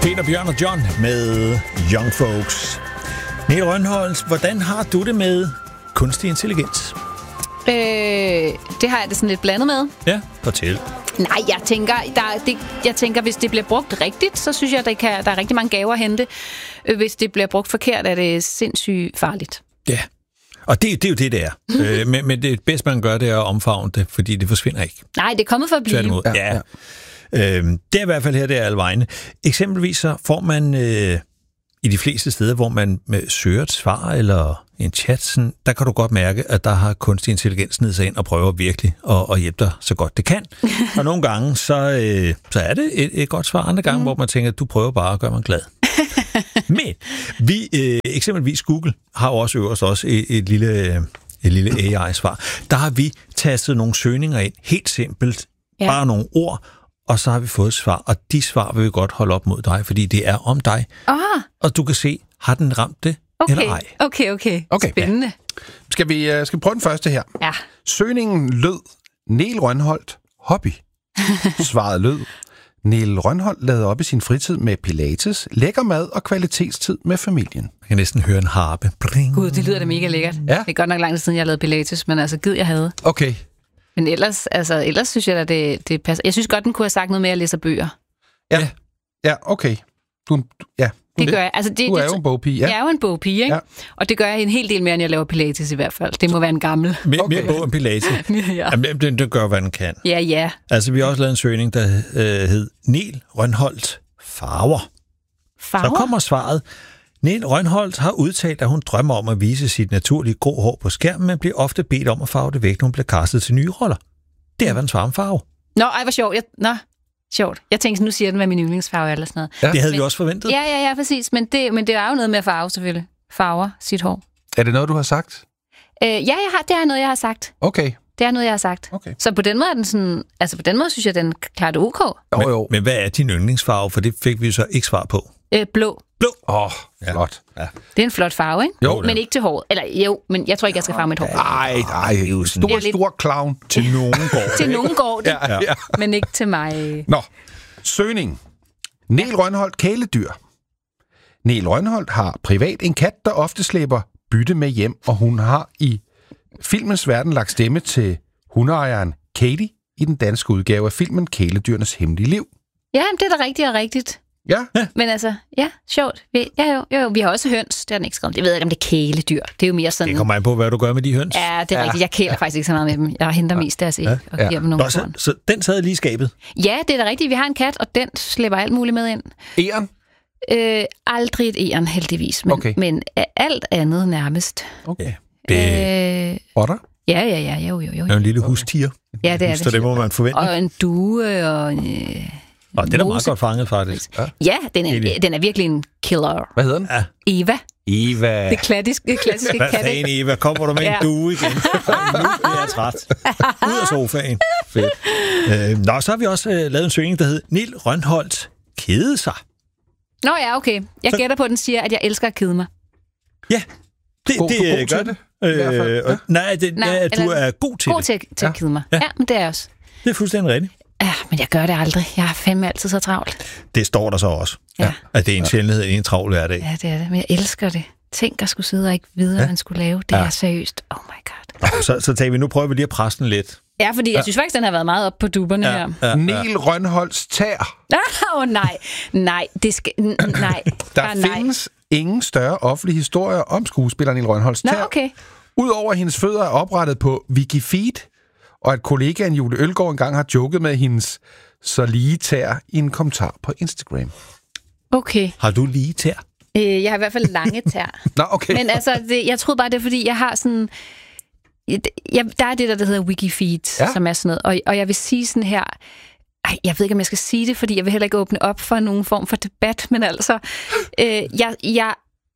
Peter, Bjørn og John med Young Folks. Niel Rønholdt, hvordan har du det med kunstig intelligens? Det har jeg det sådan lidt blandet med. Ja, fortæl. Nej, jeg tænker, hvis det bliver brugt rigtigt, så synes jeg, der er rigtig mange gaver at hente. Hvis det bliver brugt forkert, er det sindssygt farligt. Ja, og det er jo det er. Men det bedste, man gør, det er at omfavne det, fordi det forsvinder ikke. Nej, det er kommet for at blive. Ja. Det er i hvert fald her, det er alle vegne. Eksempelvis så får man i de fleste steder, hvor man søger et svar eller en chat, sådan, der kan du godt mærke, at der har kunstig intelligens ned sig ind og prøver virkelig at hjælpe dig så godt det kan. Og nogle gange, så er det et godt svar. Andre gange, hvor man tænker, at du prøver bare at gøre mig glad. Men vi, eksempelvis Google, har også øverst også et lille AI-svar. Der har vi tastet nogle søgninger ind, helt simpelt, bare nogle ord, og så har vi fået et svar, og de svar vil vi godt holde op mod dig, fordi det er om dig. Og du kan se, har den ramt det eller ej? Okay. Spændende. Ja. Skal vi prøve den første her? Ja. Søgningen lød, Niel Rønholdt, hobby. Svaret lød, Niel Rønholdt lavede op i sin fritid med pilates, lækker mad og kvalitetstid med familien. Jeg kan næsten høre en harpe. Bring. Gud, det lyder da mega lækkert. Ja. Det er godt nok lang tid siden, jeg lavede pilates, men altså, gid jeg havde. Okay. Men ellers synes jeg, at det passer. Jeg synes godt, den kunne have sagt noget mere at læse bøger. Ja, okay. Det gør jeg. Altså, du er jo en bogpige. Ja. Jeg er jo en bogpige, ikke? Ja. Og det gør jeg en hel del mere, end jeg laver pilates i hvert fald. Det må være en gammel. Mere bog end pilates. Ja. Jamen, det gør, hvad den kan. Ja. Altså, vi har også lavet en søgning, der hed Niel Rønholdt farver. Så kommer svaret. Niel Rønholdt har udtalt, at hun drømmer om at vise sit naturlige grå hår på skærmen, men bliver ofte bedt om at farve det væk, når hun bliver castet til nye roller. Det er, hvad en svarer om farve. Nå, ej, hvor sjovt. Sjovt. Jeg tænkte, nu siger den, hvad min yndlingsfarve eller sådan noget. Ja. Det havde vi også forventet. Ja, præcis. Men det er jo noget med at farve, selvfølgelig. Farver sit hår. Er det noget, du har sagt? Det er noget, jeg har sagt. Okay. Det er noget, jeg har sagt. Okay. Så på den måde er den sådan... Altså, på den måde synes jeg, den klarer det ok. Men hvad er din yndlingsfarve? For det fik vi så ikke svar på. Blå. Flot. Ja. Det er en flot farve, ikke? Jo. Men ikke til håret. Eller jo, men jeg tror ikke, jeg skal farve mit hår. Nej. Stor clown. Til nogen går. Til nogen går det. Ja. Men ikke til mig. Nå. Søgning. Niel Rønholdt kæledyr. Niel Rønholdt har privat en kat, der ofte slæber bytte med hjem, og hun har i filmens verden lagt stemme til hundeejeren Katie i den danske udgave af filmen Kæledyrenes Hemmelige Liv. Ja, det er da rigtigt. Ja. Men altså, sjovt. Jo, vi har også høns. Det har den ikke skrevet. Jeg ved ikke, om det er kæledyr. Det er jo mere sådan... Det kommer an på, hvad du gør med de høns. Ja, det er rigtigt. Jeg kæler faktisk ikke så meget med dem. Jeg henter mest deres æg og giver dem nogle korn. Så den sad lige i skabet? Ja, det er da rigtigt. Vi har en kat, og den slipper alt muligt med ind. Egern? Aldrig et egern, heldigvis. Men alt andet nærmest. Okay. Otter? Ja, jo. Er en lille hustiger. Ja, det er det. Så det må man forvente. Og en due og og det er da meget godt fanget, faktisk. Ja, den er virkelig en killer. Hvad hedder den? Ja. Eva. Det klassiske katte. Hvad fanden, Eva? Kommer du med en due igen? Nu bliver jeg træt. Ud af sofaen. Fedt. Så har vi også lavet en søgning, der hedder Niel Rønholdt kede sig. Nå ja, okay. Jeg gætter på, at den siger, at jeg elsker at kede mig. Ja, det gør det. Du er god til det. God til at kede mig. Ja, men det er jeg også. Det er fuldstændig rigtigt. Ja, men jeg gør det aldrig. Jeg har fandme altid så travlt. Det står der så også. Ja. At det er en sjældenhed i en travl hverdag. Ja, det er det. Men jeg elsker det. Tænk at skulle sidde og ikke vide, hvad man skulle lave. Det er seriøst. Oh my god. Så tager vi, nu prøver vi lige at presse den lidt. Ja, fordi jeg synes faktisk, den har været meget op på duberne her. Niel Rønholdts tær. Nej. Det skal... Nej. Der findes ingen større offentlig historie om skuespilleren Niel Rønholdts tær. Nå, okay. Udover at hendes fødder er oprettet på Wikifeed, og at kollegaen Julie Ølgaard engang har joket med hendes så lige tær i en kommentar på Instagram. Okay. Har du lige tær? Jeg har i hvert fald lange tær. Nå, okay. Men altså, jeg troede bare, det er fordi, jeg har sådan... der er det, der hedder Wikifeed, som er sådan noget. Og jeg vil sige sådan her... jeg ved ikke, om jeg skal sige det, fordi jeg vil heller ikke åbne op for nogen form for debat, men altså...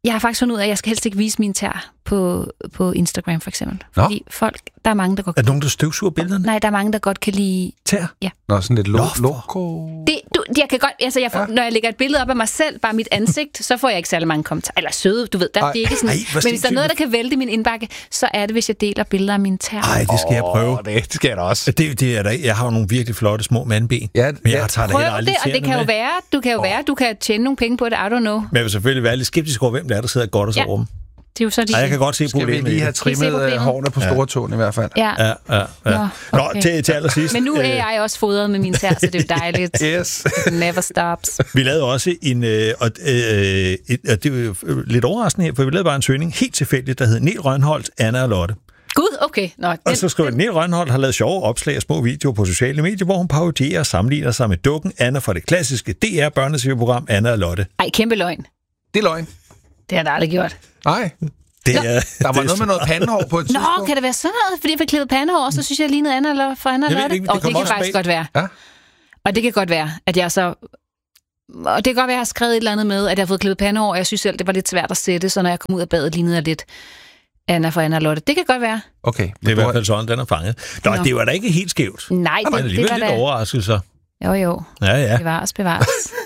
Jeg har faktisk fundet ud af, at jeg skal helst ikke vise mine tær på Instagram, for eksempel. Fordi der er mange, der godt kan... Er der nogen, der støvsuger billederne? Nej, der er mange, der godt kan lide... Tær? Ja. Nå, sådan lidt logo. Jeg kan godt... Altså, når jeg lægger et billede op af mig selv, bare mit ansigt, så får jeg ikke særlig mange kommentarer. Eller søde, du ved. Det er ikke sådan... Men hvis der er noget, der kan vælte min indbakke, så er det, hvis jeg deler billeder af mine tær. Ej, det skal jeg prøve. Det skal jeg da også. Det er der. Jeg har jo nogle virkelig flotte små mandben. Ja, men jeg tager det helt aldrig og det kan jo være, du kan tjene nogle penge på det, I don't know. Men jeg vil selvfølgelig være lidt skeptisk over, hvem det er, der sidder godt og så rum. Det er jo så jeg kan godt se problemet. Skal vi lige have trimmet hårene på store tåen i hvert fald? Ja. Nå, til allersidst. Men nu er jeg også fodret med mine tær, så det er jo dejligt. Yes. It never stops. Vi lavede også en, og det var lidt overraskende her, for vi lavede bare en søgning, helt tilfældigt, der hed Niel Rønholdt, Anna og Lotte. Gud, okay. Og så skriver Niel Rønholdt har lavet sjove opslag og små videoer på sociale medier, hvor hun parodierer og sammenligner sig med dukken Anna fra det klassiske DR-børneserieprogram Anna og Lotte. Ej, kæmpe løgn. Det er løgn. Det har jeg aldrig gjort. Nej. Der var noget med noget pandehår på et tidspunkt. Nå, kan det være sådan noget? Fordi jeg fik klippet pandehår, så synes jeg lignede Anna eller fra Anna og Lotte. Det kan faktisk godt være. Ja. Og det kan godt være, at jeg så... Og det kan godt være, at jeg har skrevet et eller andet med, at jeg har fået klippet pandehår, og jeg synes selv, det var lidt svært at sætte, så når jeg kom ud af badet, lignede jeg lidt Anna fra Anna og Lotte. Det kan godt være. Okay. Det er i hvert fald sådan, den er fanget. Nå, det var da ikke helt skævt. Nej, det var lidt overraskelser. Jo. Ja. Bevares.